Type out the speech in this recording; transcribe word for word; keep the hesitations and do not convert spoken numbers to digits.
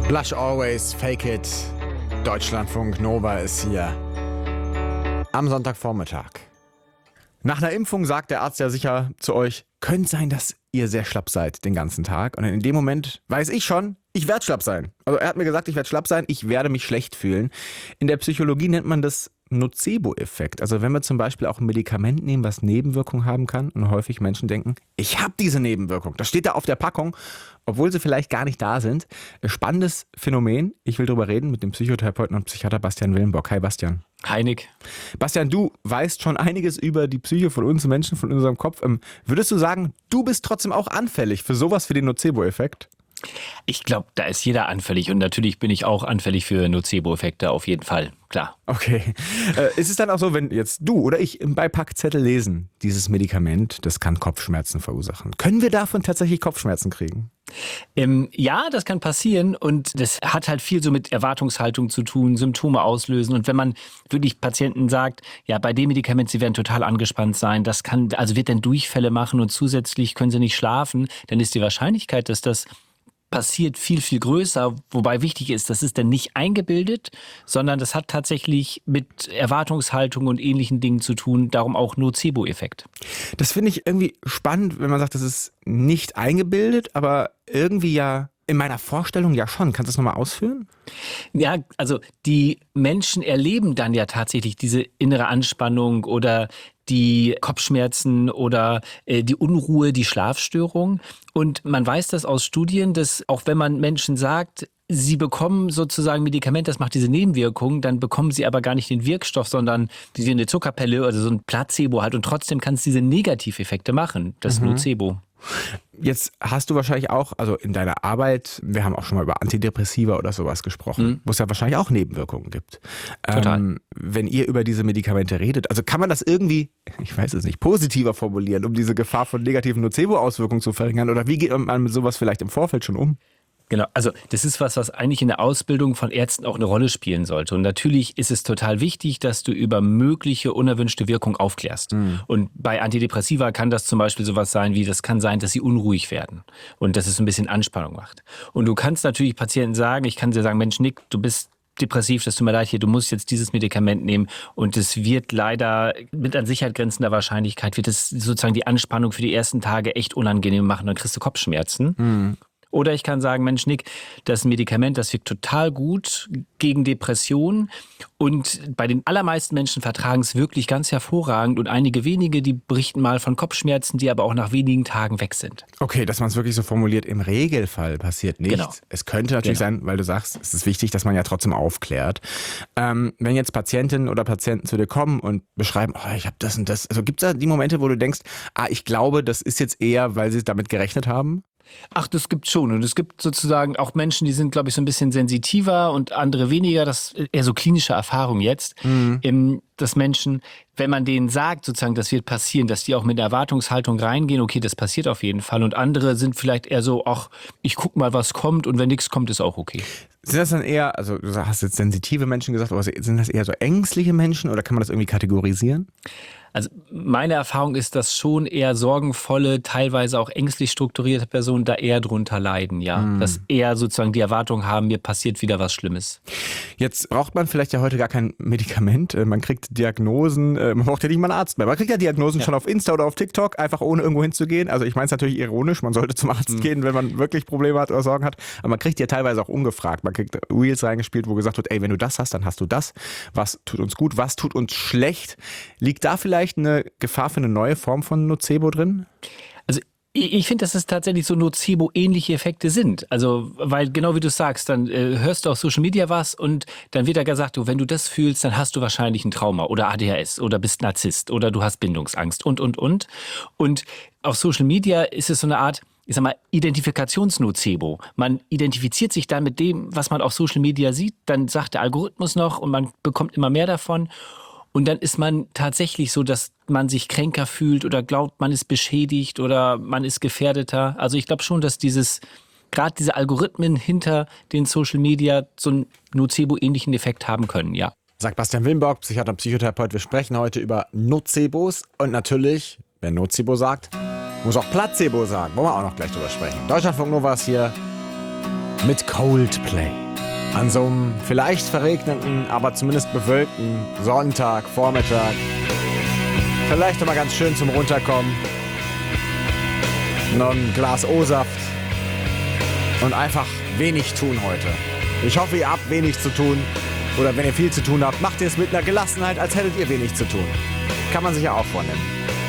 Blush always, fake it. Deutschlandfunk Nova ist hier. Am Sonntagvormittag. Nach einer Impfung sagt der Arzt ja sicher zu euch, könnte sein, dass ihr sehr schlapp seid den ganzen Tag. Und in dem Moment weiß ich schon, ich werde schlapp sein. Also er hat mir gesagt, ich werde schlapp sein, ich werde mich schlecht fühlen. In der Psychologie nennt man das Nocebo-Effekt. Also wenn wir zum Beispiel auch ein Medikament nehmen, was Nebenwirkungen haben kann und häufig Menschen denken, ich habe diese Nebenwirkung. Das steht da auf der Packung, obwohl sie vielleicht gar nicht da sind. Ein spannendes Phänomen. Ich will drüber reden mit dem Psychotherapeuten und Psychiater Bastian Willenbock. Hi Bastian. Hi Nick. Bastian, du weißt schon einiges über die Psyche von uns Menschen, von unserem Kopf. Würdest du sagen, du bist trotzdem auch anfällig für sowas, für den Nocebo-Effekt? Ich glaube, da ist jeder anfällig und natürlich bin ich auch anfällig für Nocebo-Effekte, auf jeden Fall, klar. Okay. Äh, ist es dann auch so, wenn jetzt du oder ich im Beipackzettel lesen, dieses Medikament, das kann Kopfschmerzen verursachen. Können wir davon tatsächlich Kopfschmerzen kriegen? Ähm, ja, das kann passieren und das hat halt viel so mit Erwartungshaltung zu tun, Symptome auslösen. Und wenn man wirklich Patienten sagt, ja, bei dem Medikament, sie werden total angespannt sein, das kann, also wird dann Durchfälle machen und zusätzlich können sie nicht schlafen, dann ist die Wahrscheinlichkeit, dass das passiert viel, viel größer, wobei wichtig ist, das ist dann nicht eingebildet, sondern das hat tatsächlich mit Erwartungshaltung und ähnlichen Dingen zu tun, darum auch Nocebo-Effekt. Das finde ich irgendwie spannend, wenn man sagt, das ist nicht eingebildet, aber irgendwie ja in meiner Vorstellung ja schon. Kannst du das nochmal ausführen? Ja, also die Menschen erleben dann ja tatsächlich diese innere Anspannung oder die Kopfschmerzen oder äh, die Unruhe, die Schlafstörung. Und man weiß das aus Studien, dass auch wenn man Menschen sagt, sie bekommen sozusagen Medikament, das macht diese Nebenwirkung, dann bekommen sie aber gar nicht den Wirkstoff, sondern wie eine Zuckerpille oder so ein Placebo halt. Und trotzdem kann es diese Negativeffekte machen, das mhm. Nocebo. Jetzt hast du wahrscheinlich auch, also in deiner Arbeit, wir haben auch schon mal über Antidepressiva oder sowas gesprochen, mhm. wo es ja wahrscheinlich auch Nebenwirkungen gibt. Total. Ähm, wenn ihr über diese Medikamente redet, also kann man das irgendwie, ich weiß es nicht, positiver formulieren, um diese Gefahr von negativen Nocebo-Auswirkungen zu verringern? Oder wie geht man mit sowas vielleicht im Vorfeld schon um? Genau, also das ist was, was eigentlich in der Ausbildung von Ärzten auch eine Rolle spielen sollte. Und natürlich ist es total wichtig, dass du über mögliche unerwünschte Wirkung aufklärst. Mhm. Und bei Antidepressiva kann das zum Beispiel sowas sein wie, das kann sein, dass sie unruhig werden und dass es ein bisschen Anspannung macht. Und du kannst natürlich Patienten sagen, ich kann dir sagen, Mensch Nick, du bist depressiv, das tut mir leid hier, du musst jetzt dieses Medikament nehmen und es wird leider mit an Sicherheit grenzender Wahrscheinlichkeit, wird es sozusagen die Anspannung für die ersten Tage echt unangenehm machen, dann kriegst du Kopfschmerzen. Mhm. Oder ich kann sagen, Mensch Nick, das Medikament, das wirkt total gut gegen Depressionen und bei den allermeisten Menschen vertragen es wirklich ganz hervorragend und einige wenige, die berichten mal von Kopfschmerzen, die aber auch nach wenigen Tagen weg sind. Okay, dass man es wirklich so formuliert, im Regelfall passiert nichts. Genau. Es könnte natürlich genau. sein, weil du sagst, es ist wichtig, dass man ja trotzdem aufklärt. Ähm, wenn jetzt Patientinnen oder Patienten zu dir kommen und beschreiben, oh, ich habe das und das, also gibt es da die Momente, wo du denkst, ah, ich glaube, das ist jetzt eher, weil sie damit gerechnet haben? Ach, das gibt schon. Und es gibt sozusagen auch Menschen, die sind, glaube ich, so ein bisschen sensitiver und andere weniger. Das ist eher so klinische Erfahrung jetzt. Mhm. Dass Menschen, wenn man denen sagt, sozusagen, das wird passieren, dass die auch mit der Erwartungshaltung reingehen, okay, das passiert auf jeden Fall. Und andere sind vielleicht eher so, ach, ich guck mal, was kommt und wenn nichts kommt, ist auch okay. Sind das dann eher, also du hast jetzt sensitive Menschen gesagt, aber sind das eher so ängstliche Menschen oder kann man das irgendwie kategorisieren? Also meine Erfahrung ist, dass schon eher sorgenvolle, teilweise auch ängstlich strukturierte Personen da eher drunter leiden, ja. Mm. Dass eher sozusagen die Erwartung haben, mir passiert wieder was Schlimmes. Jetzt braucht man vielleicht ja heute gar kein Medikament. Man kriegt Diagnosen, man braucht ja nicht mal einen Arzt mehr. Man kriegt ja Diagnosen ja. schon auf Insta oder auf TikTok, einfach ohne irgendwo hinzugehen. Also ich meine es natürlich ironisch, man sollte zum Arzt mm. gehen, wenn man wirklich Probleme hat oder Sorgen hat. Aber man kriegt ja teilweise auch ungefragt. Man kriegt Reels reingespielt, wo gesagt wird, ey, wenn du das hast, dann hast du das. Was tut uns gut, was tut uns schlecht? Liegt da vielleicht eine Gefahr für eine neue Form von Nocebo drin? Also ich finde, dass es tatsächlich so Nocebo-ähnliche Effekte sind. Also, weil genau wie du sagst, dann äh, hörst du auf Social Media was und dann wird da gesagt, du, wenn du das fühlst, dann hast du wahrscheinlich ein Trauma oder A D H S oder bist Narzisst oder du hast Bindungsangst und, und, und. Und auf Social Media ist es so eine Art, ich sag mal, Identifikationsnocebo. Man identifiziert sich dann mit dem, was man auf Social Media sieht, dann sagt der Algorithmus noch und man bekommt immer mehr davon. Und dann ist man tatsächlich so, dass man sich kränker fühlt oder glaubt, man ist beschädigt oder man ist gefährdeter. Also ich glaube schon, dass dieses, gerade diese Algorithmen hinter den Social Media so einen Nocebo-ähnlichen Effekt haben können, ja. Sagt Bastian Willenbock, Psychiater und Psychotherapeut. Wir sprechen heute über Nocebos. Und natürlich, wer Nocebo sagt, muss auch Placebo sagen. Wollen wir auch noch gleich drüber sprechen. Deutschlandfunk Nova ist hier. mit Coldplay. An so einem vielleicht verregneten, aber zumindest bewölkten Sonntag, Vormittag. Vielleicht nochmal ganz schön zum Runterkommen. Noch ein Glas O-Saft. Und einfach wenig tun heute. Ich hoffe, ihr habt wenig zu tun. Oder wenn ihr viel zu tun habt, macht ihr es mit einer Gelassenheit, als hättet ihr wenig zu tun. Kann man sich ja auch vornehmen.